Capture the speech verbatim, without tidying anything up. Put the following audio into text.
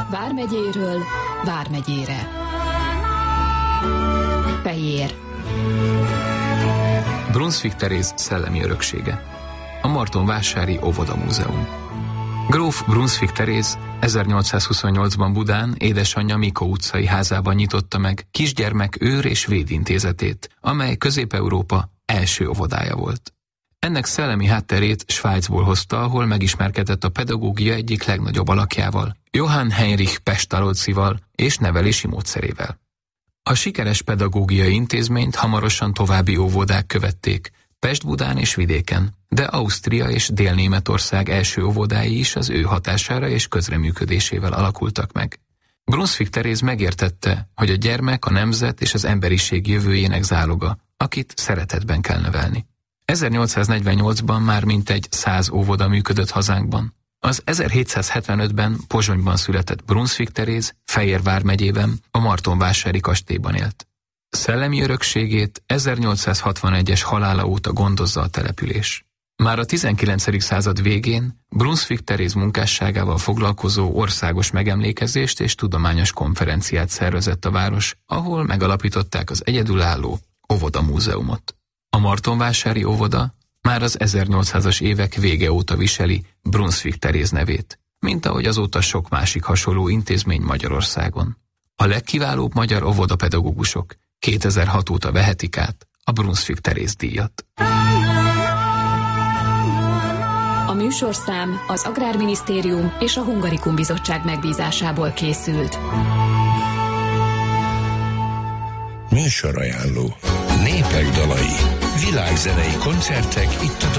Vármegyéről Vármegyére. Pejér. Brunswick Teréz szellemi öröksége. A Martonvásári Óvodamúzeum. Gróf Brunswick Teréz ezernyolcszázhuszonnyolcban Budán édesanyja Mikó utcai házában nyitotta meg kisgyermek őr- és védintézetét, amely Közép-Európa első óvodája volt. Ennek szellemi hátterét Svájcból hozta, ahol megismerkedett a pedagógia egyik legnagyobb alakjával, Johann Heinrich Pestalozzival és nevelési módszerével. A sikeres pedagógiai intézményt hamarosan további óvodák követték, Pest-Budán és vidéken, de Ausztria és Dél-Németország első óvodái is az ő hatására és közreműködésével alakultak meg. Brunswick Teréz megértette, hogy a gyermek a nemzet és az emberiség jövőjének záloga, akit szeretetben kell nevelni. ezernyolcszáznegyvennyolcban már mintegy száz óvoda működött hazánkban. Az ezerhétszázhetvenötben Pozsonyban született Brunswick Teréz Fejér vármegyében, a Martonvásári kastélyban élt. Szellemi örökségét ezernyolcszázhatvanegyes halála óta gondozza a település. Már a tizenkilencedik század végén Brunswick Teréz munkásságával foglalkozó országos megemlékezést és tudományos konferenciát szervezett a város, ahol megalapították az egyedülálló óvodamúzeumot. A Martonvásári óvoda már az ezernyolcszázas évek vége óta viseli Brunswick Teréz nevét, mint ahogy azóta sok másik hasonló intézmény Magyarországon. A legkiválóbb magyar óvodapedagógusok kétezer-hat óta vehetik át a Brunswick Teréz díjat. A műsorszám az Agrárminisztérium és a Hungarikum Bizottság megbízásából készült. Műsorajánló. Népek dalai. Világzenei koncertek itt a